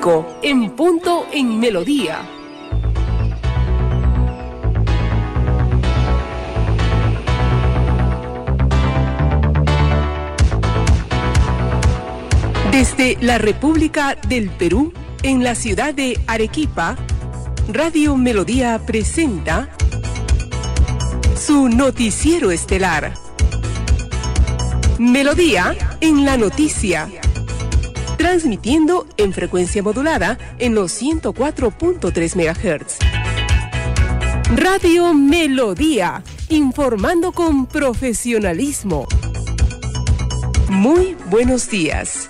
5 en punto en Melodía. Desde la República del Perú, en la ciudad de Arequipa, Radio Melodía presenta su noticiero estelar. Melodía en la noticia. Transmitiendo en frecuencia modulada en los 104.3 MHz. Radio Melodía, informando con profesionalismo. Muy buenos días.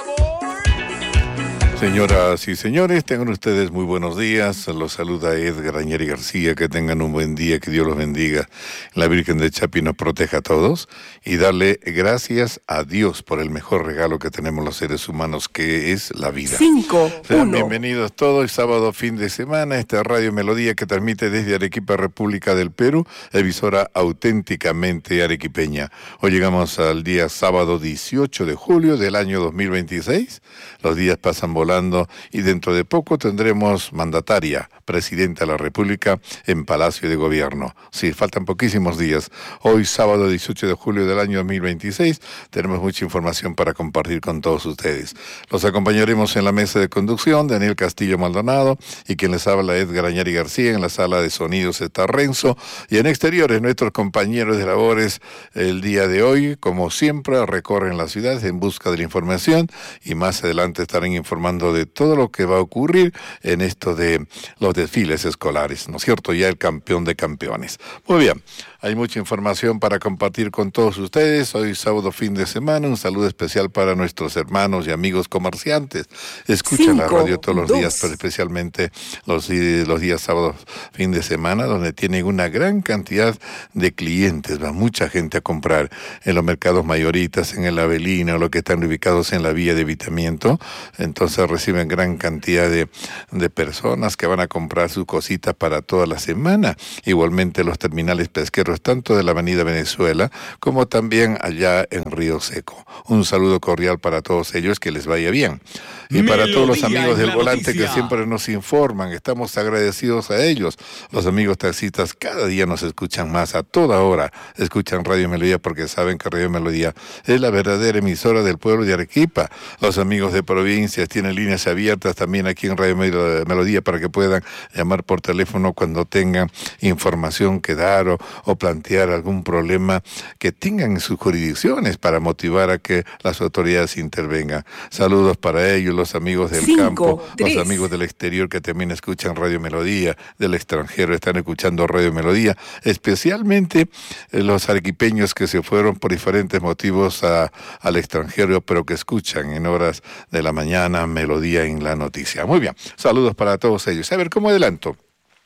Señoras y señores, tengan ustedes muy buenos días. Los saluda Edgar Añeri García. Que tengan un buen día, que Dios los bendiga. La Virgen de Chapi nos proteja a todos y darle gracias a Dios por el mejor regalo que tenemos los seres humanos, que es la vida. 5, Sean 1. bienvenidos todos. Sábado, fin de semana, esta Radio Melodía que transmite desde Arequipa, República del Perú, emisora auténticamente arequipeña. Hoy llegamos al día sábado 18 de julio del año 2026. Los días pasan volando y dentro de poco tendremos mandataria, presidenta de la República en Palacio de Gobierno. Sí, faltan poquísimos días. Hoy, sábado 18 de julio del año 2026, tenemos mucha información para compartir con todos ustedes. Los acompañaremos en la mesa de conducción, Daniel Castillo Maldonado, y quien les habla, Edgar Añeri García. En la sala de sonidos está Renzo, y en exteriores nuestros compañeros de labores el día de hoy, como siempre, recorren la ciudad en busca de la información, y más adelante estarán informando de todo lo que va a ocurrir en esto de los desfiles escolares, ¿no es cierto? Ya el campeón de campeones. Muy bien, hay mucha información para compartir con todos ustedes. Hoy sábado, fin de semana, un saludo especial para nuestros hermanos y amigos comerciantes. Escuchan la radio todos los días, pero especialmente los días sábados, fin de semana, donde tienen una gran cantidad de clientes. Va mucha gente a comprar en los mercados mayoritas, en el Avelino, los que están ubicados en la vía de Evitamiento. Entonces reciben gran cantidad de personas que van a comprar sus cositas para toda la semana. Igualmente los terminales pesqueros, tanto de la Avenida Venezuela como también allá en Río Seco. Un saludo cordial para todos ellos, que les vaya bien. Y para todos los amigos del volante que siempre nos informan, estamos agradecidos a ellos. Los amigos taxistas cada día nos escuchan más, a toda hora escuchan Radio Melodía, porque saben que Radio Melodía es la verdadera emisora del pueblo de Arequipa. Los amigos de provincias tienen líneas abiertas también aquí en Radio Melodía para que puedan llamar por teléfono cuando tengan información que dar o plantear algún problema que tengan en sus jurisdicciones, para motivar a que las autoridades intervengan. Saludos para ellos, los amigos del 5, campo, 3. los amigos del exterior que también escuchan Radio Melodía, del extranjero están escuchando Radio Melodía, especialmente los arequipeños que se fueron por diferentes motivos al extranjero, pero que escuchan en horas de la mañana Melodía en la noticia. Muy bien, saludos para todos ellos. A ver, ¿cómo adelanto?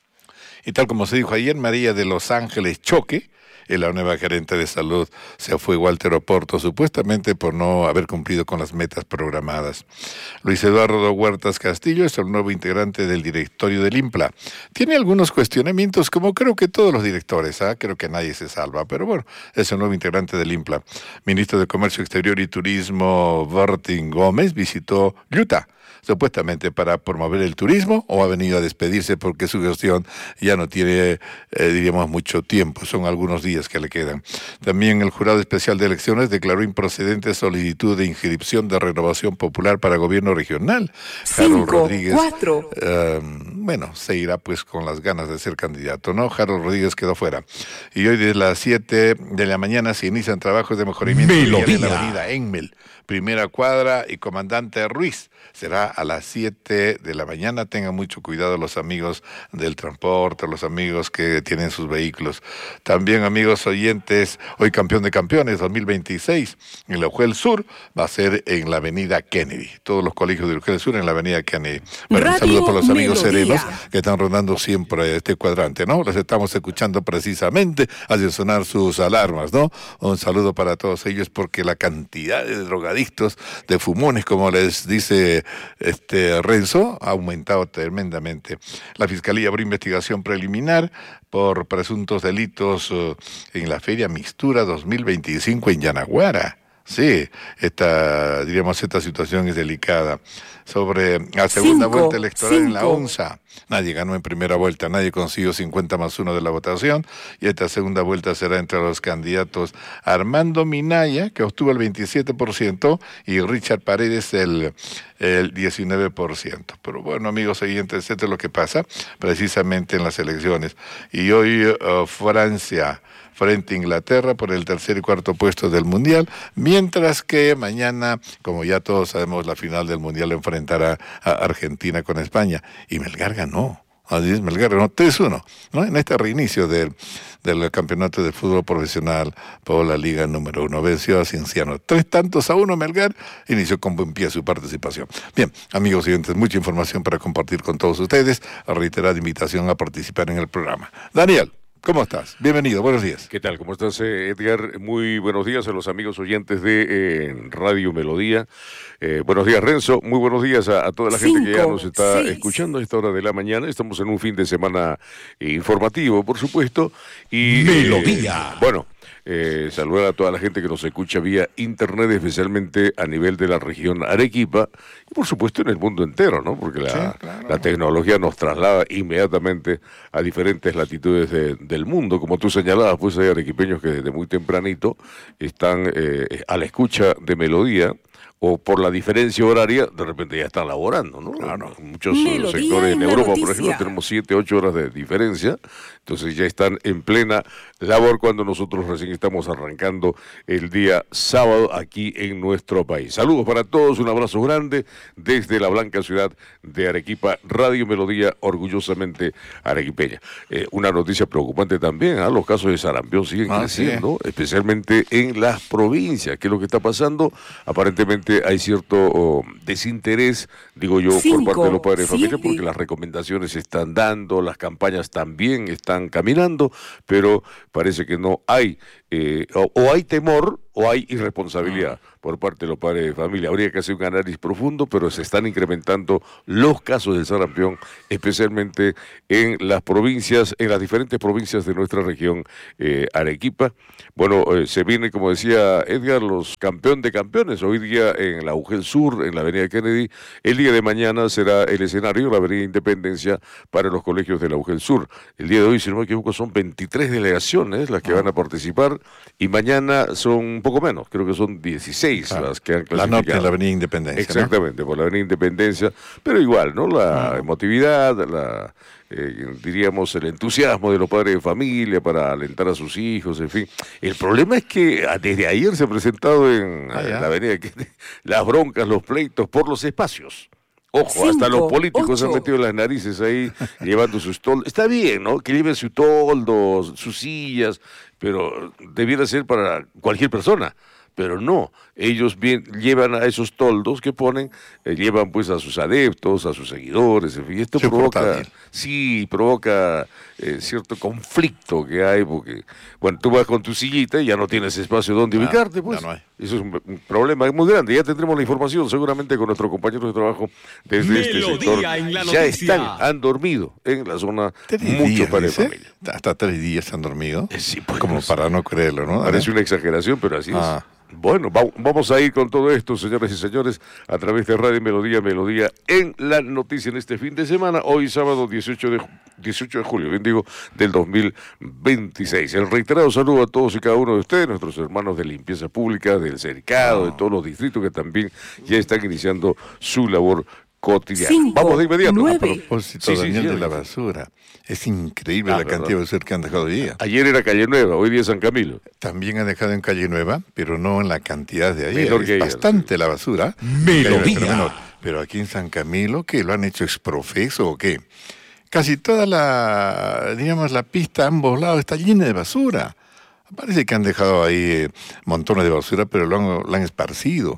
Y tal como se dijo ayer, María de Los Ángeles Choque, la nueva gerente de salud, se fue Walter Oporto, supuestamente por no haber cumplido con las metas programadas. Luis Eduardo Huertas Castillo es el nuevo integrante del directorio del INPLA. Tiene algunos cuestionamientos, como creo que todos los directores, creo que nadie se salva, pero bueno, es el nuevo integrante del INPLA. Ministro de Comercio Exterior y Turismo, Bertín Gómez, visitó Utah, supuestamente para promover el turismo, o ha venido a despedirse porque su gestión ya no tiene, diríamos, mucho tiempo, son algunos días que le quedan. También el Jurado Especial de Elecciones declaró improcedente solicitud de inscripción de renovación popular para gobierno regional. 5, 4. Bueno, se irá pues con las ganas de ser candidato, ¿no? Harold Rodríguez quedó fuera. Y hoy desde las 7 de la mañana se inician trabajos de mejoramiento en la avenida Enmel, primera cuadra, y Comandante Ruiz. Será a las 7 de la mañana. Tengan mucho cuidado los amigos del transporte, los amigos que tienen sus vehículos. También, amigos oyentes, hoy campeón de campeones 2026 en la UGEL Sur va a ser en la avenida Kennedy. Todos los colegios de UGEL Sur en la avenida Kennedy. Bueno, un saludo por los amigos serenos que están rondando siempre este cuadrante, ¿no? Los estamos escuchando precisamente, hacen sonar sus alarmas, ¿no? Un saludo para todos ellos, porque la cantidad de drogadictos, de fumones, como les dice Renzo, ha aumentado tremendamente. La Fiscalía abrió investigación preliminar por presuntos delitos en la Feria Mistura 2025 en Yanaguara. Sí, esta situación es delicada. Sobre la segunda vuelta electoral en la UNSA, nadie ganó en primera vuelta, nadie consiguió 50+1 de la votación, y esta segunda vuelta será entre los candidatos Armando Minaya, que obtuvo el 27%, y Richard Paredes el 19%. Pero bueno, amigos oyentes, esto es lo que pasa precisamente en las elecciones. Y hoy Francia frente a Inglaterra por el tercer y cuarto puesto del Mundial, mientras que mañana, como ya todos sabemos, la final del Mundial enfrentará a Argentina con España. Y Melgar ganó. Melgar ganó 3-1, ¿no? En este reinicio del campeonato de fútbol profesional por la Liga número 1. Venció a Cienciano 3-1 Melgar, inició con buen pie su participación. Bien, amigos y oyentes, mucha información para compartir con todos ustedes. A reiterar invitación a participar en el programa. Daniel, ¿cómo estás? Bienvenido, buenos días. ¿Qué tal? ¿Cómo estás, Edgar? Muy buenos días a los amigos oyentes de Radio Melodía. Buenos días, Renzo. Muy buenos días a toda la gente que ya nos está escuchando a esta hora de la mañana. Estamos en un fin de semana informativo, por supuesto. Y Melodía. Saludar a toda la gente que nos escucha vía internet, especialmente a nivel de la región Arequipa y por supuesto en el mundo entero, ¿no? Porque la tecnología nos traslada inmediatamente a diferentes latitudes del mundo. Como tú señalabas, pues hay arequipeños que desde muy tempranito están a la escucha de Melodía, o por la diferencia horaria, de repente ya están laborando, ¿no? Claro. Muchos sectores en Europa, por ejemplo, tenemos 7, 8 horas de diferencia, entonces ya están en plena labor cuando nosotros recién estamos arrancando el día sábado aquí en nuestro país. Saludos para todos, un abrazo grande desde la blanca ciudad de Arequipa, Radio Melodía, orgullosamente arequipeña. Una noticia preocupante también, los casos de sarampión siguen creciendo, especialmente en las provincias. ¿Qué es lo que está pasando? Aparentemente hay cierto desinterés, digo yo, por parte de los padres de familia, porque las recomendaciones se están dando, las campañas también están caminando, pero parece que no hay, o hay temor o hay irresponsabilidad por parte de los padres de familia. Habría que hacer un análisis profundo, pero se están incrementando los casos del sarampión, especialmente en las provincias, en las diferentes provincias de nuestra región Arequipa. Bueno, se viene, como decía Edgar, los campeón de campeones. Hoy día en la UGEL Sur, en la avenida Kennedy. El día de mañana será el escenario, la avenida Independencia, para los colegios de la UGEL Sur. El día de hoy, si no me equivoco, son 23 delegaciones las que van a participar, y mañana son un poco menos, creo que son 16 las que han clasificado. La norte en la avenida Independencia. Exactamente, ¿no? Por la avenida Independencia, pero igual, ¿no? La emotividad, diríamos, el entusiasmo de los padres de familia para alentar a sus hijos, en fin. El problema es que desde ayer se han presentado en la avenida las broncas, los pleitos por los espacios. Ojo, hasta los políticos han metido las narices ahí llevando sus toldos. Está bien, ¿no? Que lleven su toldo, sus sillas, pero debiera ser para cualquier persona. Pero no, ellos llevan a esos toldos que ponen, llevan pues a sus adeptos, a sus seguidores, en fin, esto provoca cierto conflicto que hay, porque, bueno, tú vas con tu sillita y ya no tienes espacio donde ubicarte, pues, no hay. Eso es un problema muy grande. Ya tendremos la información seguramente con nuestros compañeros de trabajo desde Melodía este sector. Ya han dormido en la zona muchos padres de familia. Hasta 3 días han dormido, Sí, pues, como para no creerlo, ¿no? Parece una exageración, pero así es. Bueno, vamos a ir con todo esto, señoras y señores, a través de Radio Melodía, Melodía en la noticia en este fin de semana, hoy sábado 18 de julio, bien digo, del 2026. El reiterado saludo a todos y cada uno de ustedes, nuestros hermanos de limpieza pública, del cercado, de todos los distritos que también ya están iniciando su labor cotidiana. Vamos de inmediato. A propósito, Daniel, de la basura. Es increíble la cantidad de basura que han dejado hoy día. Ayer era Calle Nueva, hoy día San Camilo. También han dejado en Calle Nueva, pero no en la cantidad de ayer. Menor que es ayer, bastante la basura. Melodía. Pero aquí en San Camilo, ¿qué? ¿Lo han hecho exprofeso o qué? Casi toda la pista a ambos lados está llena de basura. Parece que han dejado ahí montones de basura, pero lo han esparcido.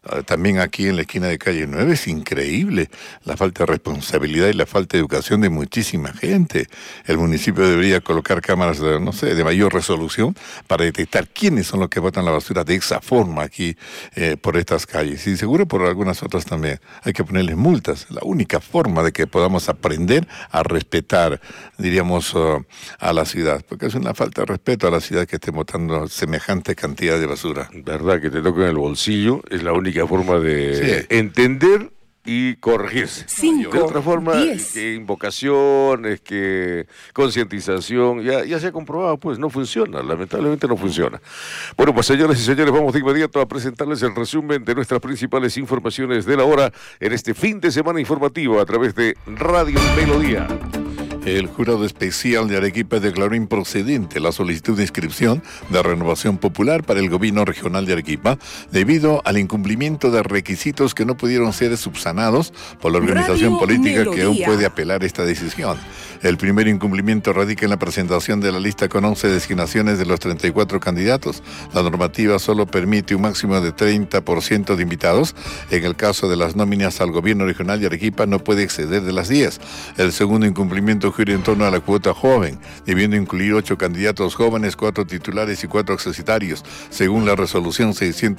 también aquí en la esquina de calle 9 es increíble la falta de responsabilidad y la falta de educación de muchísima gente. El municipio debería colocar cámaras de mayor resolución para detectar quiénes son los que botan la basura de esa forma aquí por estas calles, y seguro por algunas otras también. Hay que ponerles multas. La única forma de que podamos aprender a respetar, diríamos, a la ciudad, porque es una falta de respeto a la ciudad que esté botando semejante cantidad de basura. Verdad que te toca en el bolsillo, es la única forma de entender y corregirse. 5, de otra forma, 10. que invocaciones, que concientización, ya se ha comprobado, pues no funciona, lamentablemente no funciona. Bueno, pues señoras y señores, vamos de inmediato a presentarles el resumen de nuestras principales informaciones de la hora en este fin de semana informativo a través de Radio Melodía. El jurado especial de Arequipa declaró improcedente la solicitud de inscripción de renovación popular para el gobierno regional de Arequipa debido al incumplimiento de requisitos que no pudieron ser subsanados por la organización Radio política Melodía, que aún puede apelar esta decisión. El primer incumplimiento radica en la presentación de la lista con 11 designaciones de los 34 candidatos. La normativa solo permite un máximo de 30% de invitados. En el caso de las nóminas al gobierno regional de Arequipa no puede exceder de las 10. El segundo incumplimiento gira en torno a la cuota joven, debiendo incluir 8 candidatos jóvenes, 4 titulares y 4 accesitarios, según la resolución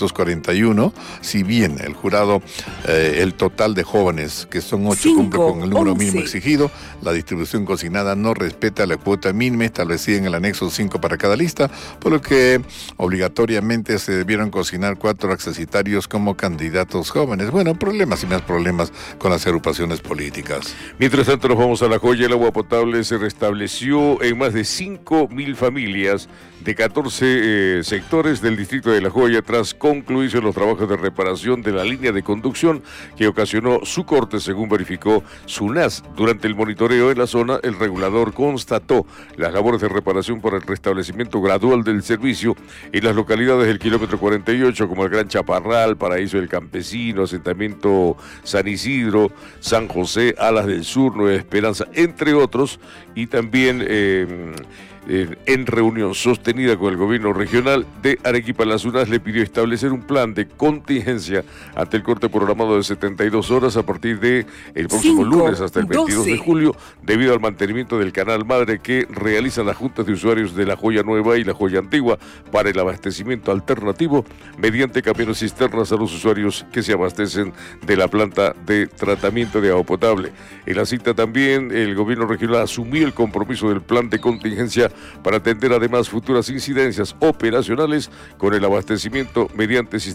641. Si bien el jurado, el total de jóvenes, que son 8, cumple con el número mínimo exigido, la distribución consignada no respeta la cuota mínima establecida en el anexo 5 para cada lista, por lo que obligatoriamente se debieron consignar 4 accesitarios como candidatos jóvenes. Bueno, problemas y más problemas con las agrupaciones políticas. Mientras tanto, nos vamos a La Joya. El agua potable se restableció en más de 5.000 familias de 14 sectores del distrito de La Joya tras concluirse los trabajos de reparación de la línea de conducción que ocasionó su corte, según verificó SUNAS. Durante el monitoreo en la zona, el regulador constató las labores de reparación por el restablecimiento gradual del servicio en las localidades del kilómetro 48, como el Gran Chaparral, Paraíso del Campesino, Asentamiento San Isidro, San José, Alas del Sur, Nueva Esperanza, entre otros, y también en reunión sostenida con el gobierno regional de Arequipa, la SUNAS le pidió establecer un plan de contingencia ante el corte programado de 72 horas a partir de el próximo lunes hasta el 22 de julio, debido al mantenimiento del canal madre que realizan las juntas de usuarios de La Joya Nueva y La Joya Antigua para el abastecimiento alternativo mediante camiones cisternas a los usuarios que se abastecen de la planta de tratamiento de agua potable. En la cita también el gobierno regional asumió el compromiso del plan de contingencia para atender además futuras incidencias operacionales con el abastecimiento mediante